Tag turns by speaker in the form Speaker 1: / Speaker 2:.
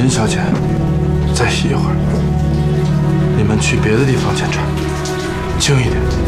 Speaker 1: 任小姐，再洗一会儿。你们去别的地方检查，轻一点。